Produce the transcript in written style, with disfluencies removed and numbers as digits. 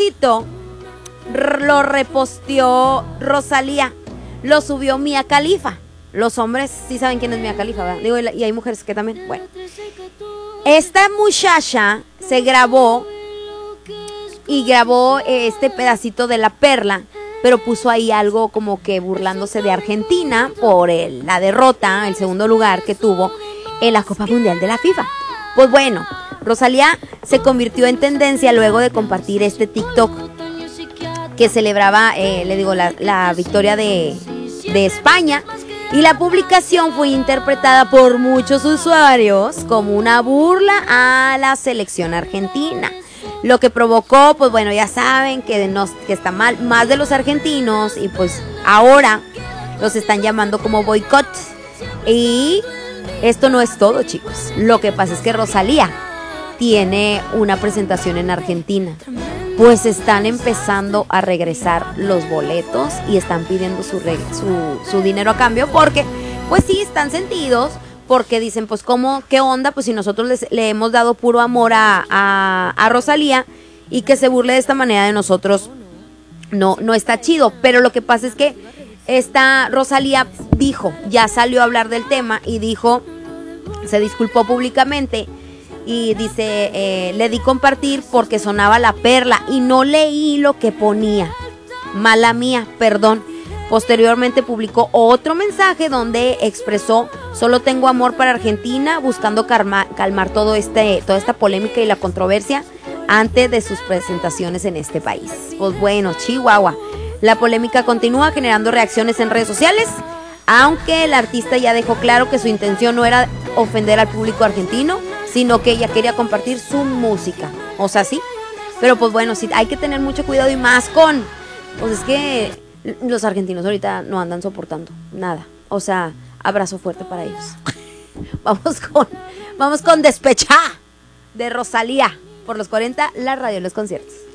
tuitito lo reposteó Rosalía, lo subió Mia Khalifa. Los hombres sí saben quién es Mia Khalifa, ¿verdad? Digo, y hay mujeres que también. Bueno, esta muchacha se grabó y grabó este pedacito de la perla, pero puso ahí algo como que burlándose de Argentina por la derrota, el segundo lugar que tuvo en la Copa Mundial de la FIFA. Pues bueno, Rosalía se convirtió en tendencia luego de compartir este TikTok que celebraba, la victoria de España. Y la publicación fue interpretada por muchos usuarios como una burla a la selección argentina. Lo que provocó, pues bueno, ya saben que está mal más de los argentinos y pues ahora los están llamando como boicot. Y esto no es todo, chicos. Lo que pasa es que Rosalía tiene una presentación en Argentina. Pues están empezando a regresar los boletos y están pidiendo su dinero a cambio porque, pues sí, están sentidos. Porque dicen, pues, ¿qué onda? Pues si nosotros le hemos dado puro amor a Rosalía y que se burle de esta manera de nosotros, no está chido. Pero lo que pasa es que esta Rosalía ya salió a hablar del tema y se disculpó públicamente y dice, le di compartir porque sonaba la perla y no leí lo que ponía. Mala mía, perdón. Posteriormente publicó otro mensaje donde expresó: solo tengo amor para Argentina, buscando calmar toda esta polémica y la controversia antes de sus presentaciones en este país. Pues bueno, Chihuahua. La polémica continúa generando reacciones en redes sociales, aunque el artista ya dejó claro que su intención no era ofender al público argentino, sino que ella quería compartir su música. O sea, sí. Pero pues bueno, sí, hay que tener mucho cuidado y más pues es que los argentinos ahorita no andan soportando nada. O sea, abrazo fuerte para ellos. Vamos con Despechá de Rosalía por los 40, la radio de los conciertos.